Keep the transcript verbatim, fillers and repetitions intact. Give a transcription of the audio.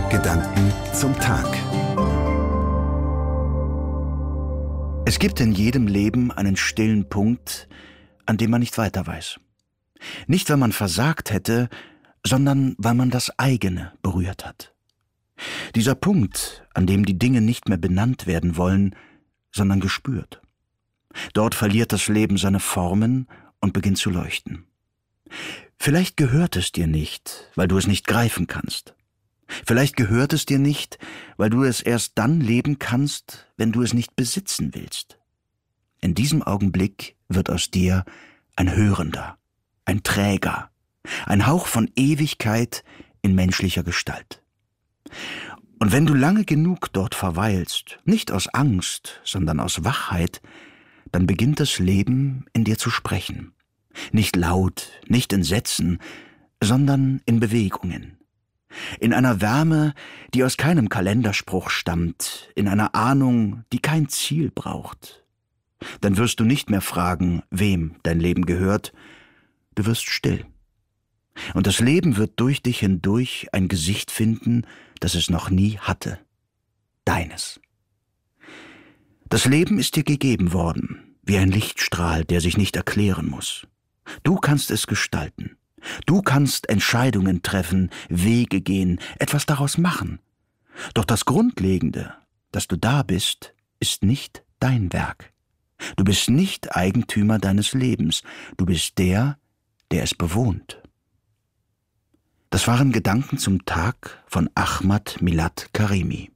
Gedanken zum Tag. Es gibt in jedem Leben einen stillen Punkt, an dem man nicht weiter weiß. Nicht, weil man versagt hätte, sondern weil man das eigene berührt hat. Dieser Punkt, an dem die Dinge nicht mehr benannt werden wollen, sondern gespürt. Dort verliert das Leben seine Formen und beginnt zu leuchten. Vielleicht gehört es dir nicht, weil du es nicht greifen kannst. Vielleicht gehört es dir nicht, weil du es erst dann leben kannst, wenn du es nicht besitzen willst. In diesem Augenblick wird aus dir ein Hörender, ein Träger, ein Hauch von Ewigkeit in menschlicher Gestalt. Und wenn du lange genug dort verweilst, nicht aus Angst, sondern aus Wachheit, dann beginnt das Leben in dir zu sprechen. Nicht laut, nicht in Sätzen, sondern in Bewegungen. In einer Wärme, die aus keinem Kalenderspruch stammt, in einer Ahnung, die kein Ziel braucht. Dann wirst du nicht mehr fragen, wem dein Leben gehört, du wirst still. Und das Leben wird durch dich hindurch ein Gesicht finden, das es noch nie hatte. Deines. Das Leben ist dir gegeben worden, wie ein Lichtstrahl, der sich nicht erklären muss. Du kannst es gestalten. Du kannst Entscheidungen treffen, Wege gehen, etwas daraus machen. Doch das Grundlegende, dass du da bist, ist nicht dein Werk. Du bist nicht Eigentümer deines Lebens. Du bist der, der es bewohnt. Das waren Gedanken zum Tag von Ahmad Milad Karimi.